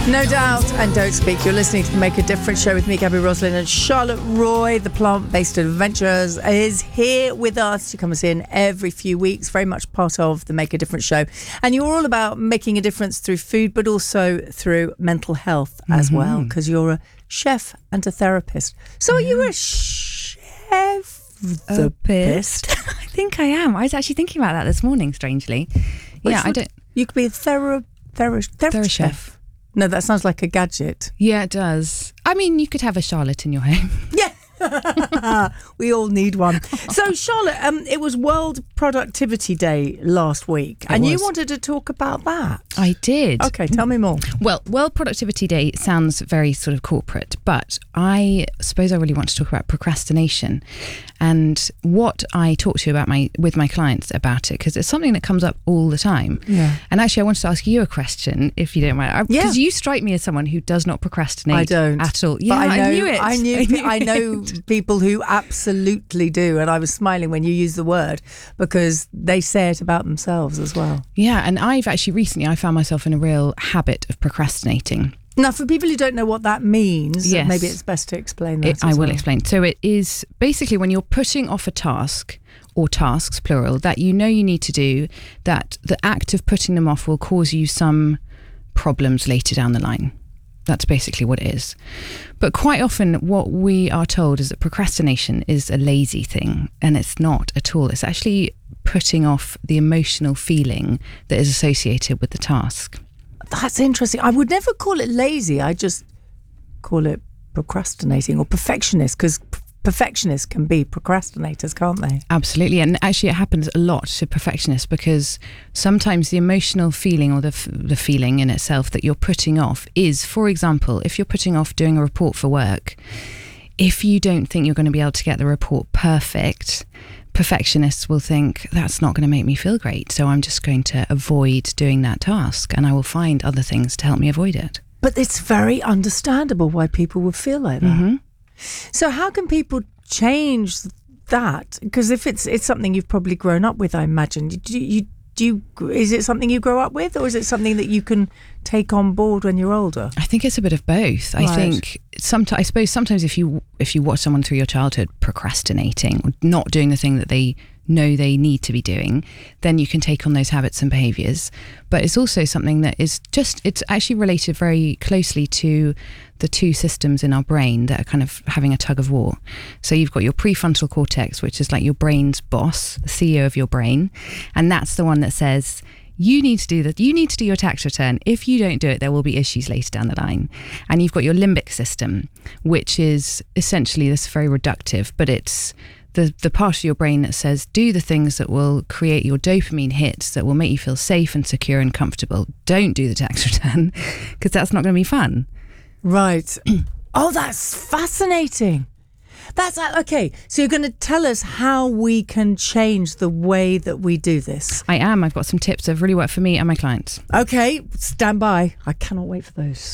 No doubt, and don't speak. You're listening to the Make a Difference show with me, Gabby Roslin, and Charlotte Roy, the plant-based adventurers, is here with us. She comes in every few weeks, very much part of the Make a Difference show. And you're all about making a difference through food, but also through mental health as well, because you're a chef and a therapist. So are you a chef? Therapist? I think I am. I was actually thinking about that this morning, strangely. I don't. You could be a chef. No, that sounds like a gadget. Yeah, it does. I mean, you could have a Charlotte in your home. Yeah. We all need one. So, Charlotte, it was World Productivity Day last week, and you wanted to talk about that. I did. Okay, tell me more. Well, World Productivity Day sounds very sort of corporate, but I suppose I really want to talk about procrastination and what I talk to with my clients about it, because it's something that comes up all the time. Yeah. And actually, I wanted to ask you a question, if you don't mind, because you strike me as someone who does not procrastinate. I don't at all. Yeah, I knew it. I know people who absolutely do, and I was smiling when you used the word because they say it about themselves as well. Yeah, and I've actually recently I found myself in a real habit of procrastinating. Now, for people who don't know what that means, maybe it's best to explain that. I will explain. So it is basically when you're putting off a task, or tasks, plural, that you know you need to do, that the act of putting them off will cause you some problems later down the line. That's basically what it is. But quite often what we are told is that procrastination is a lazy thing, and it's not at all. It's actually putting off the emotional feeling that is associated with the task. That's interesting. I would never call it lazy. I just call it procrastinating or perfectionist, because perfectionists can be procrastinators, can't they? Absolutely. And actually it happens a lot to perfectionists, because sometimes the emotional feeling or the feeling in itself that you're putting off is, for example, if you're putting off doing a report for work, if you don't think you're going to be able to get the report perfect, perfectionists will think that's not going to make me feel great, so I'm just going to avoid doing that task, and I will find other things to help me avoid it. But it's very understandable why people would feel like that. Mm-hmm. So how can people change that? Because if it's something you've probably grown up with, I imagine. Is it something you grow up with, or is it something that you can take on board when you're older? I think it's a bit of both. I think I suppose sometimes if you watch someone through your childhood procrastinating or not doing the thing that they know they need to be doing, then you can take on those habits and behaviours. But it's also something that is it's actually related very closely to the two systems in our brain that are kind of having a tug of war. So you've got your prefrontal cortex, which is like your brain's boss, the CEO of your brain, and that's the one that says, you need to do that. You need to do your tax return. If you don't do it, there will be issues later down the line. And you've got your limbic system, which is essentially this very reductive, but it's the part of your brain that says, do the things that will create your dopamine hits, that will make you feel safe and secure and comfortable. Don't do the tax return, because that's not going to be fun. Right. Oh, that's fascinating. That's okay. So you're going to tell us how we can change the way that we do this. I am. I've got some tips that have really worked for me and my clients. Okay, stand by. I cannot wait for those.